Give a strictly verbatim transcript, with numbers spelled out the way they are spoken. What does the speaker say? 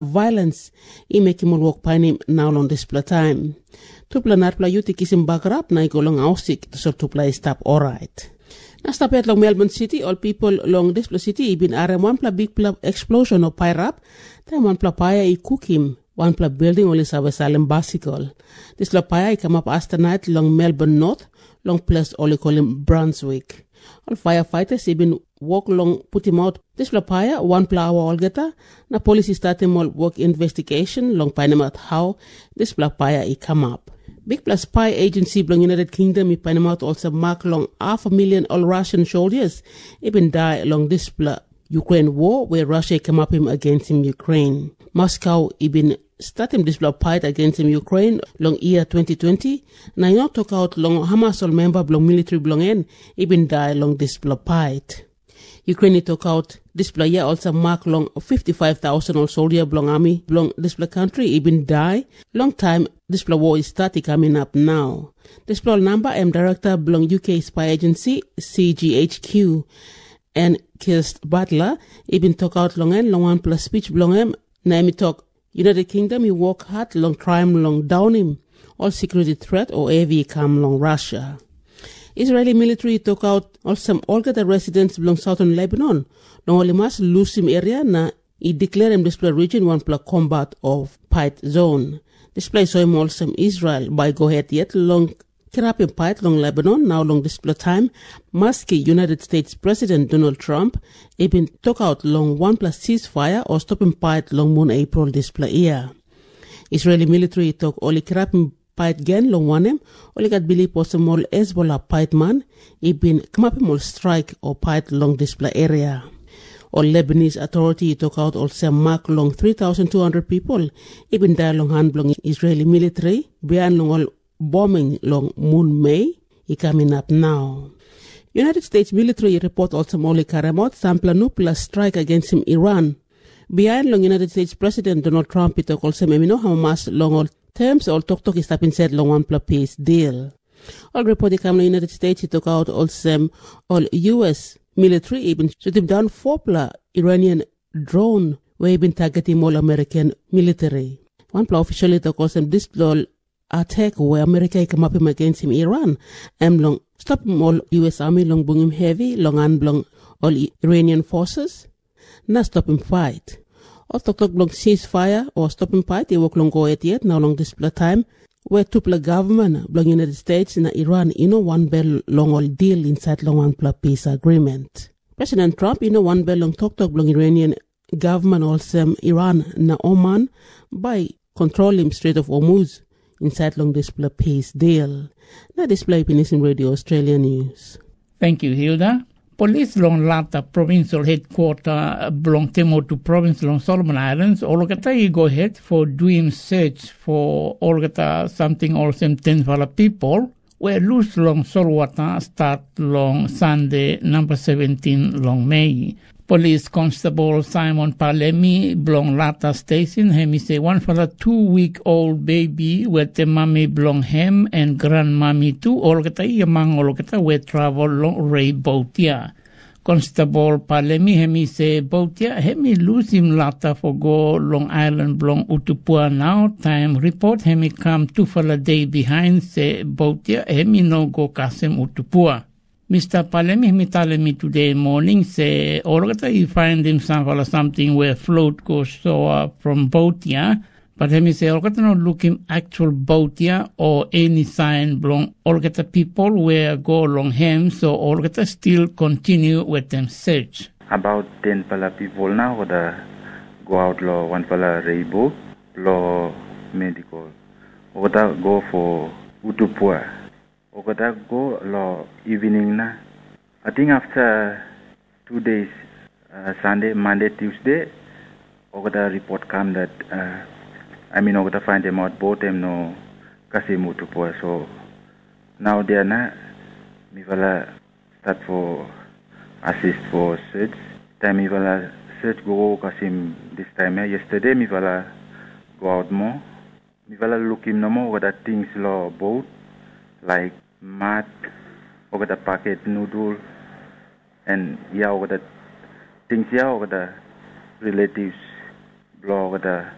violence i make him walk panim now on this pla time. Tupla nat pla yuti kisim bagrap na igolong ausik so tupla stop alright. Nastapet long Melbourne City, all people long this pla city ibin are one pla big pla explosion of pyrap, then one pla paya i cook him, one pla building only sabe salem bicycle. This pla paya I come up after night long Melbourne North, long place only call him Brunswick. All firefighters even walk long put him out. This pla paya one pla hour all geta. Na police start him all work investigation long find him out how this pla paya I come up. Big plus spy agency belong United Kingdom I find him out also mark long half a million all Russian soldiers even die along this pla Ukraine war where Russia come up him against him Ukraine. Moscow even start him this pla fight against him Ukraine long year twenty twenty. Now you not talk out long Hamas all member belong military belong in even die along this pla fight. Ukraine took out this pla year also mark long fifty-five thousand all soldier belong army belong this pla country even die. Long time this pla war is starting coming up now. This pla number am director belong U K spy agency C G H Q and Kirst Butler even took out long and long one plus speech belong him. Now me talk United Kingdom he work hard long crime long down him all security threat or A V come long Russia. Israeli military took out also all the residents belong southern Lebanon. No only must lose him area na he declare him display region one plus combat of fight zone. Display so him also Israel by go ahead yet long kirap him fight long Lebanon now long display time. Maski United States President Donald Trump even took out long one plus ceasefire or stop him fight long moon April display year. Israeli military took only kirap him fight again long one him only got believe possible Hezbollah fight man he been come up him all strike or fight long display area. Or Lebanese authority took out also mark long three thousand two hundred people even die long hand long Israeli military beyond long all bombing long moon May he coming up now. United States military report also only Karamot sample nuclear strike against him Iran. Behind long United States President Donald Trump he took also maybe no Hamas long all terms all talk talk is tapping said long one plus peace deal. All report come the United States he took out also all U S military even shot him down four pla Iranian drone where he been targeting all American military. One pla officially took also this pla attack where America come up him against him Iran and long stop him all U S army long bring him heavy long and long all Iranian forces not stop him fight. All talk talk long ceasefire or stop him fight they work long go at yet now long this pla time where two pla government belong United States and Iran you know one bell long all deal inside long one pla peace agreement. President Trump you know one bell long talk talk belong Iranian government also Iran na Oman by controlling Strait of Hormuz inside long this pla peace deal. Now display in Radio Australia News. Thank you, Hilda. Police long Lata provincial headquarter belong Temo to province long Solomon Islands. Ologata you go ahead for doing search for Ologata something or some ten fala people where loose long Solwata start long Sunday number seventeen long May. Police Constable Simon Palemi belong Lata Station. Hemi say one fella two week old baby with the mommy belong him and grandmommy too. Olgata yamang olgata we travel long Ray Botia. Constable Palemi hemi say Botia hemi lose him Lata for go Long Island belong Utupua now. Time report hemi come two fella day behind say Botia hemi no go kasem Utupua. Mister Palemi me telling me today morning say Olgata he find him some something where float goes so uh, from Botia, but he say Olgata not look him actual Botia or any sign belong Olgata people where go along him, so Olgata still continue with them search. About ten pala people now the go out law one pala rainbow law medical. Olgata go for Utupua. Ogata go lo evening na. I think after two days, uh, Sunday, Monday, Tuesday, Ogata report come that uh, I mean Ogata find them out both them no kasi mutupo. So now they are na mi vala start for assist for search. Time mi vala search go kasim this time. Eh? Yesterday mi vala go out more. Mi vala look him no more Ogata things lo boat. Like mat, over the packet noodle, and yeah, over the things yeah, over the relatives, blow over the